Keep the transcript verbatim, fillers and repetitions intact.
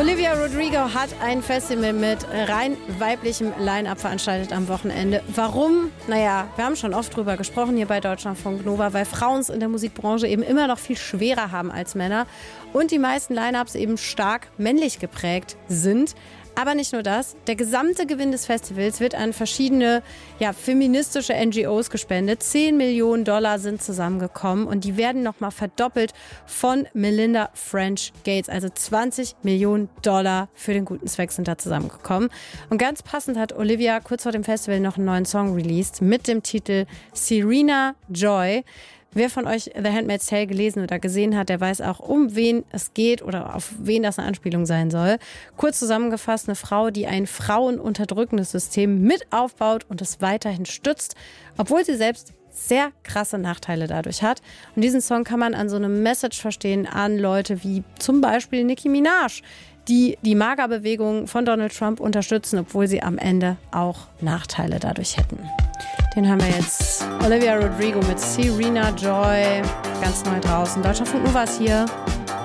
Olivia Rodrigo hat ein Festival mit rein weiblichem Line-Up veranstaltet am Wochenende. Warum? Naja, wir haben schon oft drüber gesprochen hier bei Deutschlandfunk Nova, weil Frauen es in der Musikbranche eben immer noch viel schwerer haben als Männer und die meisten Line-Ups eben stark männlich geprägt sind. Aber nicht nur das, der gesamte Gewinn des Festivals wird an verschiedene ja, feministische N G Os gespendet. Zehn Millionen Dollar sind zusammengekommen und die werden nochmal verdoppelt von Melinda French Gates. Also zwanzig Millionen Dollar für den guten Zweck sind da zusammengekommen. Und ganz passend hat Olivia kurz vor dem Festival noch einen neuen Song released mit dem Titel Serena Joy. Wer von euch The Handmaid's Tale gelesen oder gesehen hat, der weiß auch, um wen es geht oder auf wen das eine Anspielung sein soll. Kurz zusammengefasst, eine Frau, die ein frauenunterdrückendes System mit aufbaut und es weiterhin stützt, obwohl sie selbst sehr krasse Nachteile dadurch hat. Und diesen Song kann man an so einem Message verstehen an Leute wie zum Beispiel Nicki Minaj, die die MAGA-Bewegung von Donald Trump unterstützen, obwohl sie am Ende auch Nachteile dadurch hätten. Den haben wir jetzt. Olivia Rodrigo mit Serena Joy. Ganz neu draußen. Deutschlandfunk Nova ist hier.